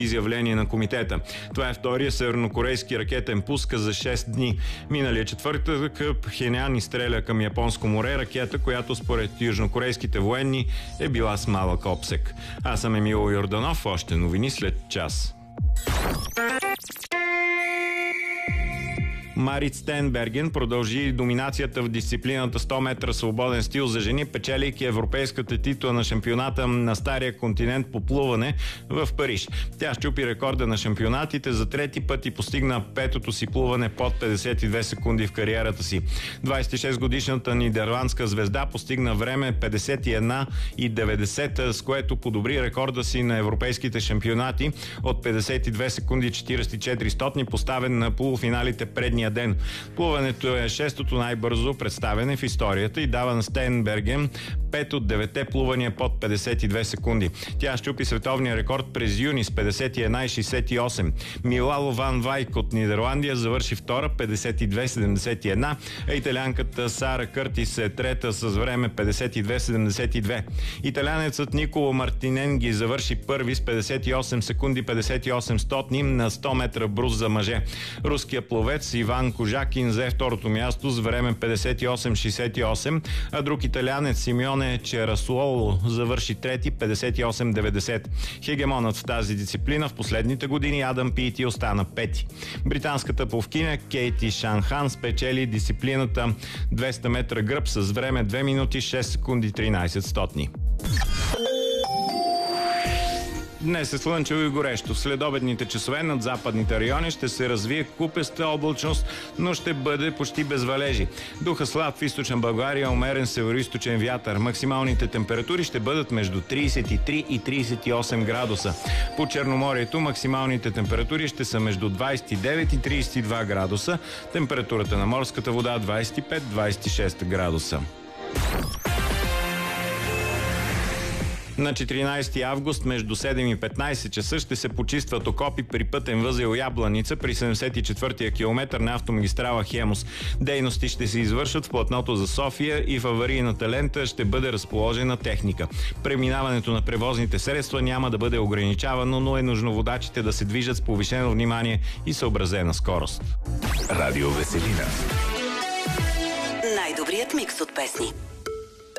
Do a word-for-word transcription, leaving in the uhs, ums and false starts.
изявление на комитета. Това е втория севернокорейски ракетен пуск за шест дни. Миналия четвъртък Пхеньян изстреля към Японско море ракета, която според южнокорейските военни е била с малък обсек. Аз съм Емил Йорданов, още новини след час. Марит Стенберген продължи доминацията в дисциплината сто метра свободен стил за жени, печелейки европейската титла на шампионата на Стария континент по плуване в Париж. Тя счупи рекорда на шампионатите за трети път и постигна петото си плуване под петдесет и две секунди в кариерата си. двадесет и шест годишната нидерландска звезда постигна време петдесет и една и деветдесет, с което подобри рекорда си на европейските шампионати от петдесет и две секунди четиридесет и четири стотни, поставен на полуфиналите предния ден. Плуването е шестото най-бързо представяне в историята и дава на Стенберген пет от деветте плувания под петдесет и две секунди. Тя счупи световния рекорд през юни с петдесет и една и шейсет и осем. Милало Ван Вайк от Нидерландия завърши втора, петдесет и две седемдесет и една, а италианката Сара Къртис е трета с време петдесет и две седемдесет и две. Италианецът Николо Мартиненги завърши първи с петдесет и осем секунди петдесет и осем стотни на сто метра брус за мъже. Руският пловец Иван Кожакин взе второто място с време петдесет и осем шейсет и осем, а друг италианец Симеоне Черасуоло завърши трети, петдесет и осем деветдесет. Хегемонът в тази дисциплина в последните години Адам Пийти остана пети. Британската пловкиня Кейти Шанхан спечели дисциплината двеста метра гръб с време две минути шест секунди тринадесет стотни. Днес е слънчево и горещо. В следобедните часове над западните райони ще се развие купеста облачност, но ще бъде почти без валежи. Духа слаб в източна България, умерен североизточен вятър. Максималните температури ще бъдат между тридесет и три и тридесет и осем градуса. По Черноморието максималните температури ще са между двадесет и девет и тридесет и два градуса. Температурата на морската вода двадесет и пет до двадесет и шест градуса. На четиринадесети август между седем и петнадесет часа ще се почистват окопи при пътен възел Ябланица при седемдесет и четвъртия километър на автомагистрала Хемус. Дейности ще се извършат в платното за София и в аварийната лента ще бъде разположена техника. Преминаването на превозните средства няма да бъде ограничавано, но е нужно водачите да се движат с повишено внимание и съобразена скорост. Радио Веселина. Най-добрият микс от песни.